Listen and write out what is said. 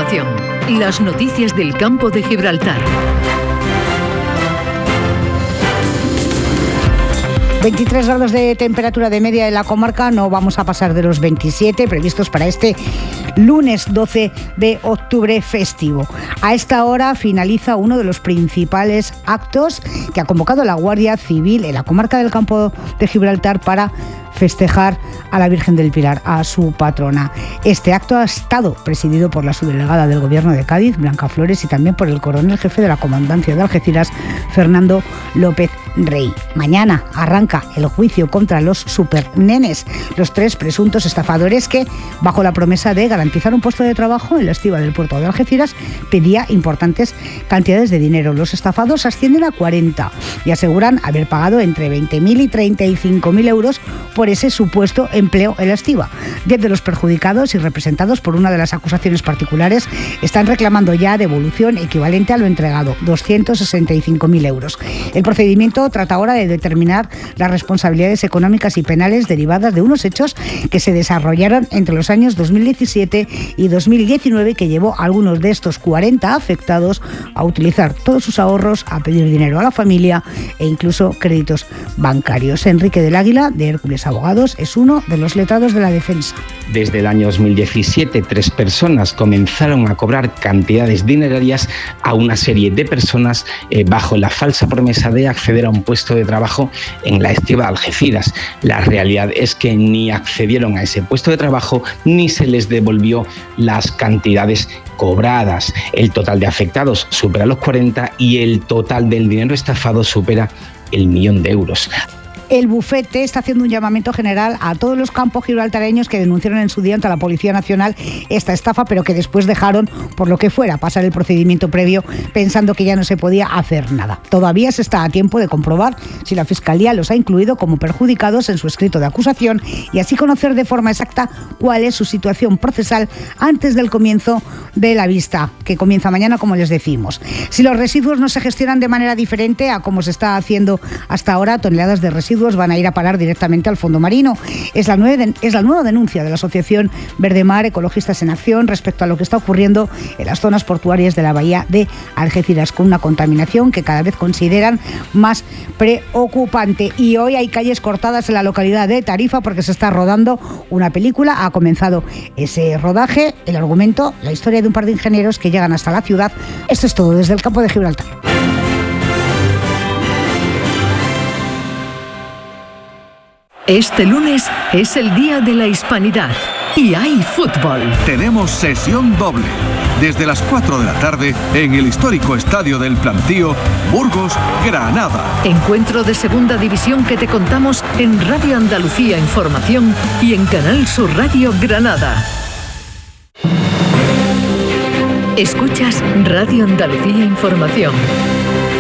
información. Las noticias del campo de Gibraltar. 23 grados de temperatura de media en la comarca, no vamos a pasar de los 27 previstos para este lunes 12 de octubre festivo. A esta hora finaliza uno de los principales actos que ha convocado la Guardia Civil en la comarca del Campo de Gibraltar para festejar a la Virgen del Pilar, a su patrona. Este acto ha estado presidido por la subdelegada del Gobierno de Cádiz, Blanca Flores, y también por el coronel jefe de la Comandancia de Algeciras, Fernando López Rey. Mañana arranca el juicio contra los supernenes, los 3 presuntos estafadores que, bajo la promesa de garantizar un puesto de trabajo en la estiba del puerto de Algeciras, pedía importantes cantidades de dinero. Los estafados ascienden a 40 y aseguran haber pagado entre 20.000 y 35.000 euros por ese supuesto empleo en la estiba. 10 de los perjudicados y representados por una de las acusaciones particulares están reclamando ya devolución equivalente a lo entregado, 265.000 euros. El procedimiento trata ahora de determinar las responsabilidades económicas y penales derivadas de unos hechos que se desarrollaron entre los años 2017 y 2019, que llevó a algunos de estos 40 afectados a utilizar todos sus ahorros, a pedir dinero a la familia e incluso créditos bancarios. Enrique del Águila, de Hércules Abogados, es uno de los letrados de la defensa. Desde el año 2017, 3 personas comenzaron a cobrar cantidades dinerarias a una serie de personas bajo la falsa promesa de acceder a un puesto de trabajo en la estiba de Algeciras. La realidad es que ni accedieron a ese puesto de trabajo ni se les devolvió las cantidades cobradas. El total de afectados supera los 40 y el total del dinero estafado supera el 1.000.000 de euros. El bufete está haciendo un llamamiento general a todos los campos gibraltareños que denunciaron en su día ante la Policía Nacional esta estafa, pero que después dejaron, por lo que fuera, pasar el procedimiento previo pensando que ya no se podía hacer nada. Todavía se está a tiempo de comprobar si la Fiscalía los ha incluido como perjudicados en su escrito de acusación y así conocer de forma exacta cuál es su situación procesal antes del comienzo de la vista, que comienza mañana, como les decimos. Si los residuos no se gestionan de manera diferente a como se está haciendo hasta ahora, toneladas de residuos van a ir a parar directamente al fondo marino. Es la nueva denuncia de la Asociación Verdemar, Ecologistas en Acción, respecto a lo que está ocurriendo en las zonas portuarias de la bahía de Algeciras, con una contaminación que cada vez consideran más preocupante. Y hoy hay calles cortadas en la localidad de Tarifa porque se está rodando una película. Ha comenzado ese rodaje, el argumento, la historia de un par de ingenieros que llegan hasta la ciudad. Esto es todo desde el Campo de Gibraltar. Este lunes es el Día de la Hispanidad y hay fútbol. Tenemos sesión doble. Desde las 4 de la tarde en el histórico Estadio del Plantío, Burgos-Granada. Encuentro de segunda división que te contamos en Radio Andalucía Información y en Canal Sur Radio Granada. Escuchas Radio Andalucía Información.